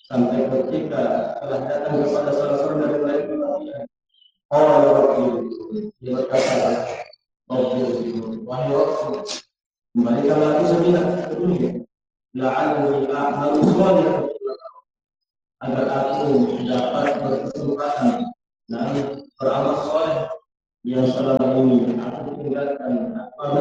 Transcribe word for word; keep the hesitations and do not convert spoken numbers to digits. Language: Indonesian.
sampai ketika telah datang kepada salah seorang dari mereka, orang Rabbi, dia berkata, Rabbi, wahai Rabbi, kembalikanlah aku sejenak ke dunia, la'alni a'malu shalihan, agar aku dapat berkesempatan dan beramal soleh yang selama ini aku tinggalkan.